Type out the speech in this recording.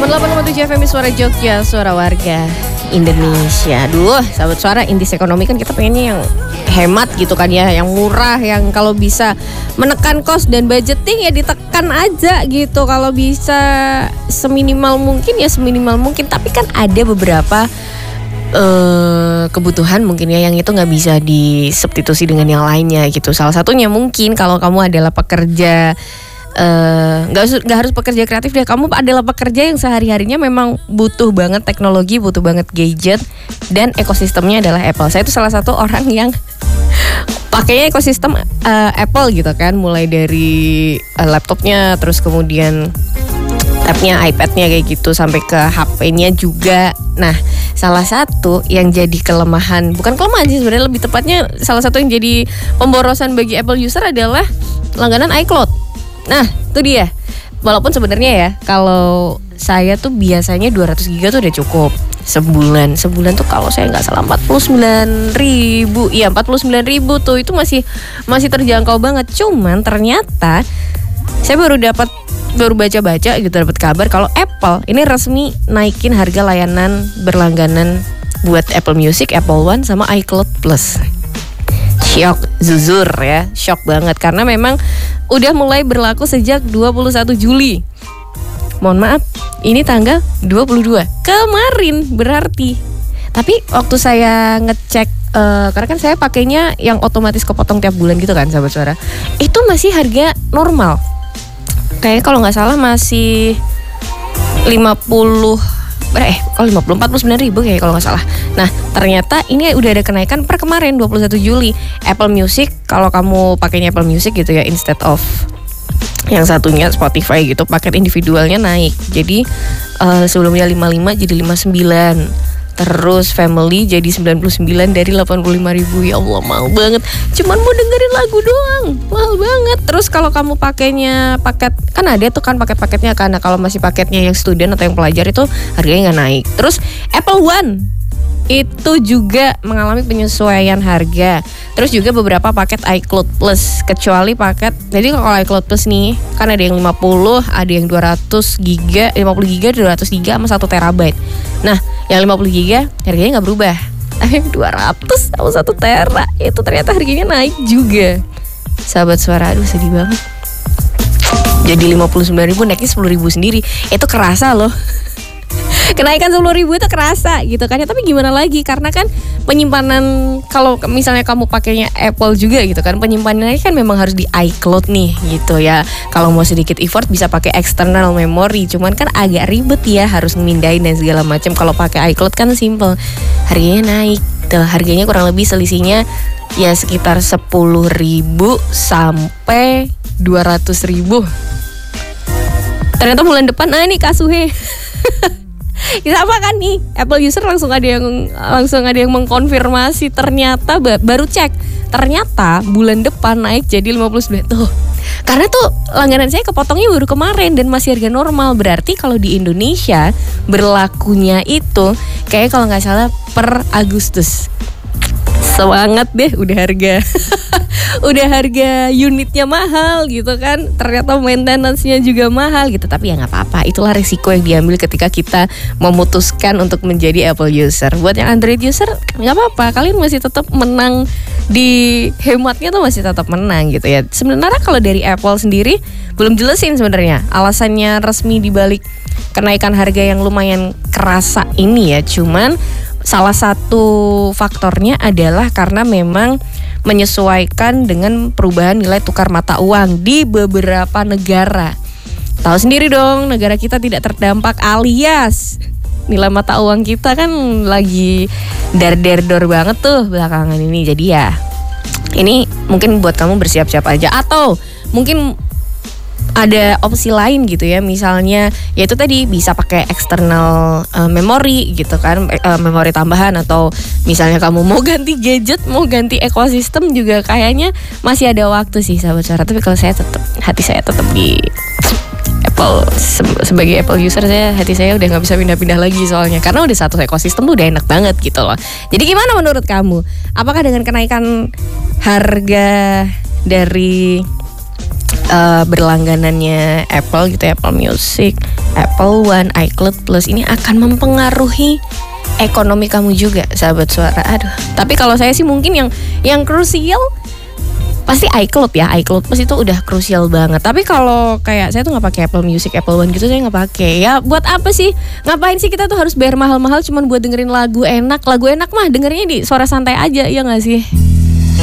98,7 FM Suara Jogja, suara warga Indonesia. Aduh, sahabat suara, indeks ekonomi kan kita pengennya yang hemat gitu kan ya, yang murah, yang kalau bisa menekan cost dan budgeting ya ditekan aja gitu. Kalau bisa seminimal mungkin ya seminimal mungkin. Tapi kan ada beberapa kebutuhan mungkin ya yang itu nggak bisa disubstitusi dengan yang lainnya gitu. Salah satunya mungkin kalau kamu adalah pekerja nggak harus pekerja kreatif deh, kamu adalah pekerja yang sehari-harinya memang butuh banget teknologi, butuh banget gadget, dan ekosistemnya adalah Apple. Saya itu salah satu orang yang pakainya ekosistem Apple gitu kan, mulai dari laptopnya, terus kemudian tabnya, iPadnya kayak gitu, sampai ke HP-nya juga. Nah, salah satu yang jadi kelemahan, bukan kelemahan sih sebenarnya, lebih tepatnya salah satu yang jadi pemborosan bagi Apple user adalah langganan iCloud. Nah, itu dia. Walaupun sebenarnya ya, kalau saya tuh biasanya 200 GB tuh udah cukup sebulan. Sebulan tuh kalau saya nggak salah 49.000. Iya, 49.000 tuh itu masih terjangkau banget. Cuman ternyata saya baru baca-baca gitu, dapat kabar kalau Apple ini resmi naikin harga layanan berlangganan buat Apple Music, Apple One sama iCloud Plus. Shock, zuzur ya, shock banget karena memang udah mulai berlaku sejak 21 Juli. Mohon maaf, ini tanggal 22 kemarin berarti. Tapi waktu saya ngecek, karena kan saya pakainya yang otomatis kepotong tiap bulan gitu kan sahabat suara, itu masih harga normal. Kayaknya kalau nggak salah masih 49.000 kayak kalau nggak salah. Nah, ternyata ini udah ada kenaikan per kemarin 21 Juli. Apple Music, kalau kamu pakainya Apple Music gitu ya, instead of yang satunya Spotify gitu, paket individualnya naik. Jadi sebelumnya 55 jadi 59. Terus family jadi 99 dari 85.000. Ya Allah, mahal banget. Cuman mau dengerin lagu doang, mahal banget. Terus kalau kamu pakainya paket, kan ada tuh kan paket-paketnya, karena kalau masih paketnya yang student atau yang pelajar itu harganya nggak naik. Terus Apple One itu juga mengalami penyesuaian harga. Terus juga beberapa paket iCloud Plus, kecuali paket, jadi kalau iCloud Plus nih kan ada yang 50, ada yang 200 GB, 50 GB, 200 GB sama 1 terabyte. Nah, yang 50 GB harganya nggak berubah. Tapi yang 200 sama 1 tera itu ternyata harganya naik juga. Sahabat suara, aduh sedih banget. Jadi 59.000 naiknya 10.000 sendiri. Itu kerasa loh. Kenaikan 10.000 itu kerasa gitu kan ya. Tapi gimana lagi, karena kan penyimpanan, kalau misalnya kamu pakainya Apple juga gitu kan, penyimpanannya kan memang harus di iCloud nih gitu ya. Kalau mau sedikit effort bisa pakai external memory, cuman kan agak ribet ya, harus mindahin dan segala macam. Kalau pakai iCloud kan simple. Harganya naik tuh, harganya kurang lebih selisihnya ya sekitar 10.000 sampai 200.000. Ternyata bulan depan ini kasuhe. Sama kan nih, Apple user langsung ada yang mengkonfirmasi, ternyata baru cek, ternyata bulan depan naik jadi 59 tuh. Karena tuh langganan saya kepotongnya baru kemarin dan masih harga normal. Berarti kalau di Indonesia berlakunya itu kayak kalau nggak salah per Agustus. Semangat deh, udah harga unitnya mahal gitu kan. Ternyata maintenance-nya juga mahal gitu. Tapi ya gak apa-apa, itulah risiko yang diambil ketika kita memutuskan untuk menjadi Apple user. Buat yang Android user gak apa-apa, kalian masih tetap menang, di hematnya tuh masih tetap menang gitu ya. Sebenarnya kalau dari Apple sendiri belum jelasin sebenarnya alasannya resmi dibalik kenaikan harga yang lumayan kerasa ini ya. Cuman salah satu faktornya adalah karena memang menyesuaikan dengan perubahan nilai tukar mata uang di beberapa negara. Tahu sendiri dong, negara kita tidak terdampak, alias nilai mata uang kita kan lagi dar-dar-dor banget tuh belakangan ini. Jadi ya, ini mungkin buat kamu bersiap-siap aja. Atau mungkin ada opsi lain gitu ya, misalnya yaitu tadi bisa pakai external memory gitu kan, memori tambahan. Atau misalnya kamu mau ganti gadget, mau ganti ekosistem juga kayaknya masih ada waktu sih sahabat suara. Tapi kalau saya tetap, hati saya tetap di Apple. Sebagai Apple user, hati saya udah gak bisa pindah-pindah lagi soalnya, karena udah satu ekosistem tuh udah enak banget gitu loh. Jadi gimana menurut kamu? Apakah dengan kenaikan harga dari berlangganannya Apple gitu, Apple Music, Apple One, iCloud Plus ini akan mempengaruhi ekonomi kamu juga, sahabat suara. Aduh, tapi kalau saya sih mungkin yang krusial pasti iCloud ya. iCloud Plus itu udah krusial banget. Tapi kalau kayak saya tuh nggak pakai Apple Music, Apple One gitu, saya nggak pakai. Ya buat apa sih? Ngapain sih kita tuh harus bayar mahal-mahal cuman buat dengerin lagu enak? Lagu enak mah dengerinnya di suara santai aja, ya nggak sih?